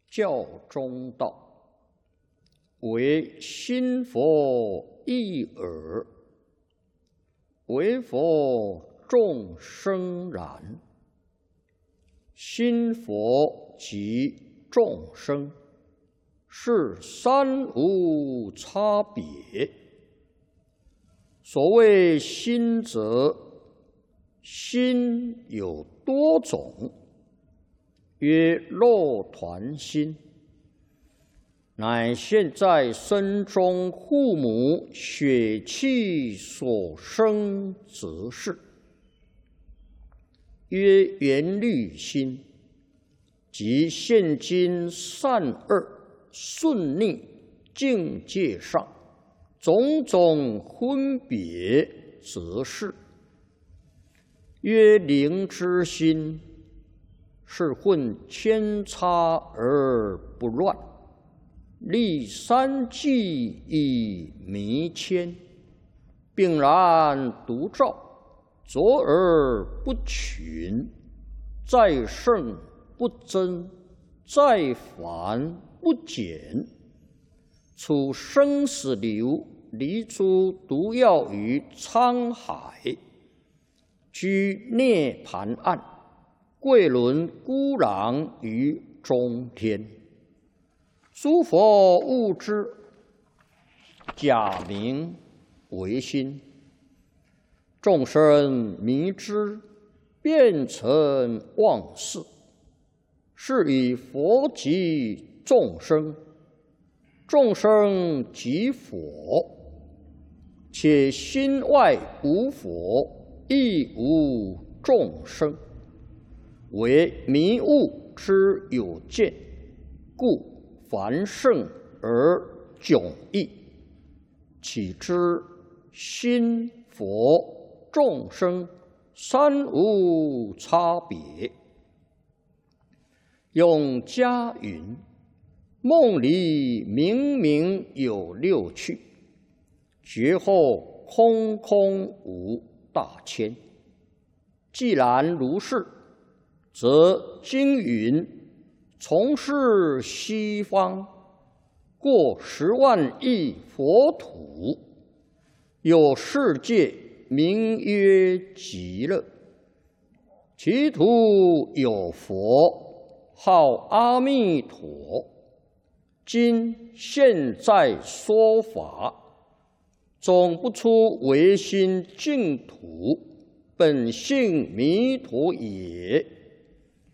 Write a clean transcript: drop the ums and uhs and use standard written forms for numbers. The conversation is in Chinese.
教中道，唯心佛一耳，唯佛众生然。心佛及众生，是三无差别。所谓心者，心有多种，曰肉团心，乃现在身中父母血气所生之事。曰缘虑心，即现今善恶顺逆境界上种种分别之事。曰灵之心，是混千差而不乱，立三际以迷牵，并然独照，浊而不群，再胜不增，再繁不减。处生死流，离诸毒药于沧海，居涅盘岸，贵轮孤狼于中天。诸佛悟之，假名为心；众生迷之，变成妄事。是以佛即众生，众生即佛，且心外无佛，亦无众生，为迷悟之有见，故繁盛而迥异。岂知心佛众生三无差别。永嘉云：梦里明明有六趣，觉后空空无大千。既然如是，则经云：从是西方，过10万亿佛土，有世界名曰极乐，其土有佛，号阿弥陀。今现在说法，总不出唯心净土，本性弥陀也。